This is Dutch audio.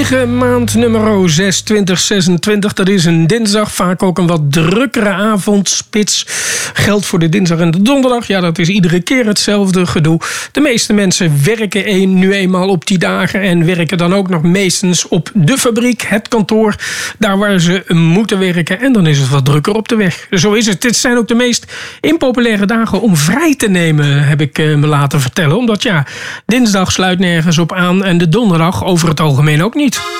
9, maand nummer 6, 2026. Dat is een dinsdag, vaak ook een wat drukkere avondspits. Geldt voor de dinsdag en de donderdag. Ja, dat is iedere keer hetzelfde gedoe. De meeste mensen werken nu eenmaal op die dagen en werken dan ook nog meestens op de fabriek, het kantoor, daar waar ze moeten werken. En dan is het wat drukker op de weg. Zo is het. Dit zijn ook de meest impopulaire dagen om vrij te nemen, heb ik me laten vertellen. Omdat ja, dinsdag sluit nergens op aan en de donderdag over het algemeen ook niet.